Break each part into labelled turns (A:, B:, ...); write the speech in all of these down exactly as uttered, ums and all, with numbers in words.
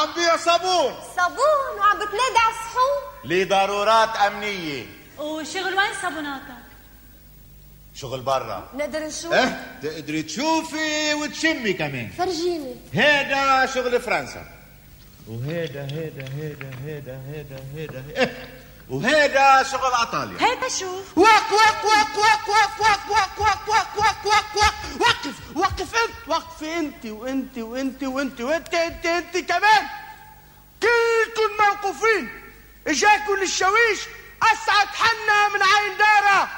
A: عم بيع صابون.
B: صابون وعم بتنادي على الصحون
A: لضرورات أمنية.
C: وشغل وين صابوناتك؟
A: شغل برا.
B: نقدر نشوف؟
A: اه تقدري تشوفي وتشمي كمان.
B: فرجيني.
A: هيدا شغل فرنسا. وهيدا هيدا هيدا هيدا هيدا هيدا هيدا وهيدا شغل ايطاليا.
C: هيدا شو؟
D: وق وق وق وق وق وق وق وق وق وق وق وق وقف وقف انت وقف انت وانت وانت وانت وانت انت انت كمان كلكم موقوفين. اجاكم للشويش اسعد حنا من عين داره.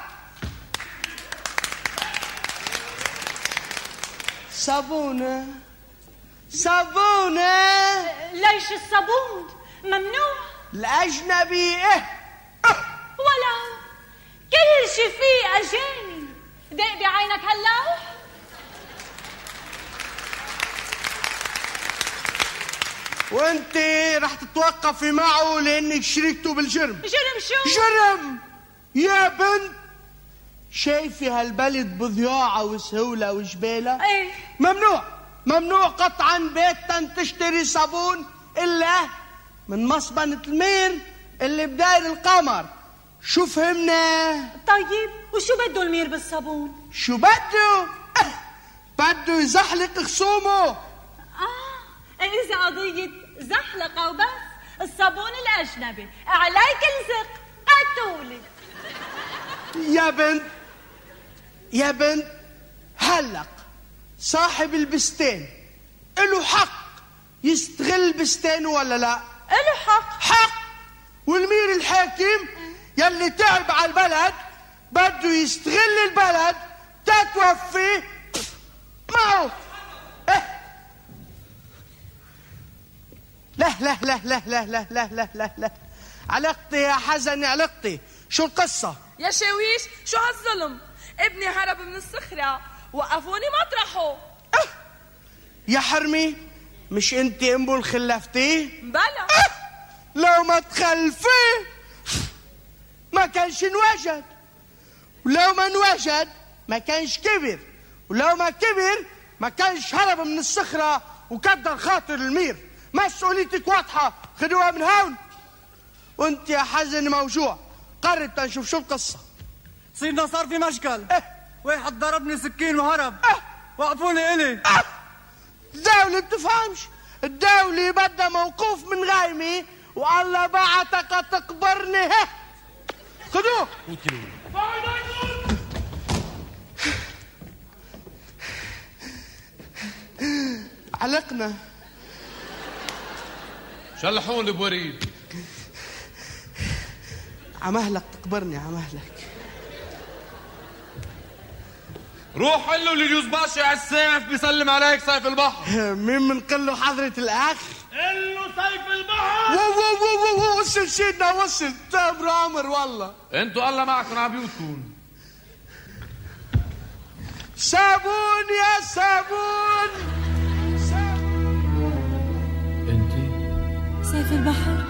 D: صابونة صابونة.
C: ليش الصابون ممنوع؟
D: الأجنبي إيه
C: ولا كل شي فيه أجانب. دق بعينك هلا.
D: وانت رح تتوقفي معه لانك شريكته بالجرم.
C: جرم شو؟
D: جرم يا بنت. شايفي هالبلد بضياعة وسهولة وجبالة؟
C: ايه
D: ممنوع ممنوع قطعا بيتا تشتري صابون إلا من مصبنة المير اللي بداير القمر. شو فهمنا؟
C: طيب وشو بده المير بالصابون؟
D: شو بده؟ أه بده يزحلق خصومه.
C: اه إذا قضية زحلقة وبس. الصابون الأجنبي عليك الزق قتولي.
D: يا بنت يا بنت هلق صاحب البستان له حق يستغل بستانه ولا لا؟
C: له حق.
D: حق. والمير الحاكم يلي تعب على البلد بده يستغل البلد تتوفي معه. إيه؟ لا لا لا لا لا لا لا لا لا لا علقتي يا حزن علقتي. شو القصة؟
E: يا شاويش شو هالظلم؟ ابني هرب من الصخرة وقفوني مطرحه.
D: أه. يا حرمي مش انت امبو اللي خلفتيه؟
E: بلا.
D: أه. لو ما تخلفيه ما كانش انوجد، ولو ما انوجد ما كانش كبر، ولو ما كبر ما كانش هرب من الصخرة وكدر خاطر المير. مسؤوليتك واضحة، خدوها من هون. وانت يا حزن موجوع قرب تنشوف شو القصة.
F: سيدنا صار في مشكل.
D: اه
F: واحد ضربني سكين وهرب.
D: اه
F: وقفوني إلي.
D: اه الدولة بتفهمش. الدولة بدها موقوف من غايمي والله بعتك تقبرني. هه خدوه. علقنا.
G: شلحوني بوريد.
D: عمهلك تقبرني عمهلك.
G: روح قل له لليوز باشا على السيف بيسلم عليك سيف البحر.
D: مين منقل له حضرة الأخ؟
G: قل له سيف البحر.
D: وو وو وو وصل سيدنا وصل. تامر عمر والله.
G: انتوا الله معكم على بيوتكم.
D: صابون يا صابون.
G: انتي
C: سيف البحر.